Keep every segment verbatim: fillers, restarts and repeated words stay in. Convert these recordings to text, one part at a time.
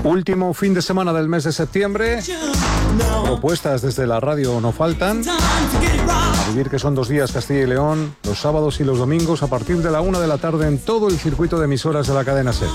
Último fin de semana del mes de septiembre. Propuestas desde la radio no faltan. A vivir que son dos días Castilla y León, los sábados y los domingos a partir de la una de la tarde en todo el circuito de emisoras de la cadena SER.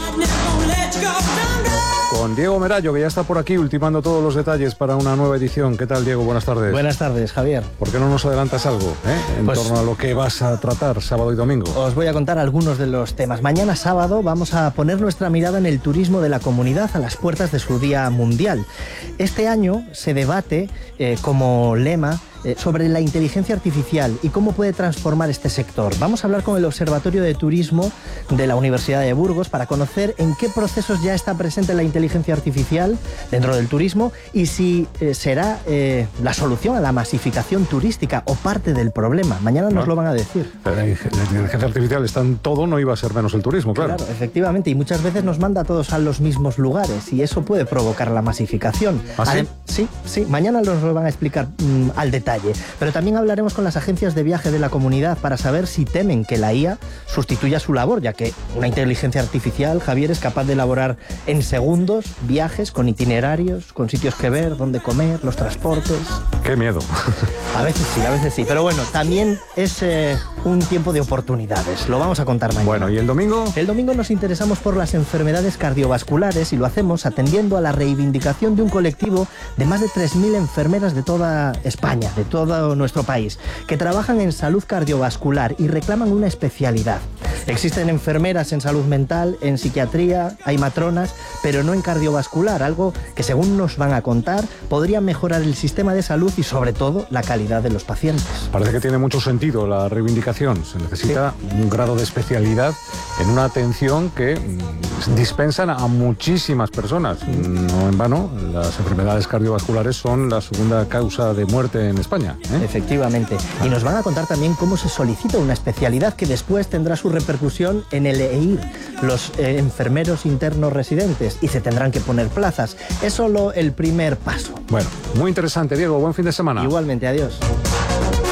Con Diego Merallo, que ya está por aquí ultimando todos los detalles para una nueva edición. ¿Qué tal, Diego? Buenas tardes. Buenas tardes, Javier. ¿Por qué no nos adelantas algo eh? en pues, torno a lo que vas a tratar sábado y domingo? Os voy a contar algunos de los temas. Mañana sábado vamos a poner nuestra mirada en el turismo de la comunidad a las puertas de su Día Mundial. Este año se debate eh, como lema eh, sobre la inteligencia artificial y cómo puede transformar este sector. Vamos a hablar con el Observatorio de Turismo de la Universidad de Burgos para conocer en qué procesos ya está presente la inteligencia artificial dentro del turismo y si eh, será eh, la solución a la masificación turística o parte del problema. Mañana nos ah, lo van a decir. La inteligencia artificial está en todo, no iba a ser menos el turismo, claro. Claro, efectivamente, y muchas veces nos manda a todos a los mismos lugares y eso puede provocar la masificación. ¿Ah, sí? Adem- sí, sí, mañana nos lo van a explicar mmm, al detalle. Pero también hablaremos con las agencias de viaje de la comunidad para saber si temen que la I A sustituya su labor, ya que una inteligencia artificial, Javier, es capaz de elaborar en segundos viajes con itinerarios, con sitios que ver, dónde comer, los transportes. ¡Qué miedo! A veces sí, a veces sí. Pero bueno, también es eh, un tiempo de oportunidades. Lo vamos a contar mañana. Bueno, ¿y el domingo? El domingo nos interesamos por las enfermedades cardiovasculares y lo hacemos atendiendo a la reivindicación de un colectivo de más de tres mil enfermeras de toda España, de todo nuestro país, que trabajan en salud cardiovascular y reclaman una especialidad. Existen enfermeras en salud mental, en psiquiatría, hay matronas, pero no en cardiovascular, algo que según nos van a contar podría mejorar el sistema de salud y sobre todo la calidad de los pacientes. Parece que tiene mucho sentido la reivindicación. Se necesita sí. un grado de especialidad en una atención que mm, dispensan a muchísimas personas. No en vano, las enfermedades cardiovasculares son la segunda causa de muerte en España, ¿eh? Efectivamente. Y nos van a contar también cómo se solicita una especialidad que después tendrá su repercusión en el E I R, los eh, enfermeros internos residentes, y se tendrán que poner plazas. Es solo el primer paso. Bueno, muy interesante, Diego. Buen fin de semana. Igualmente, adiós.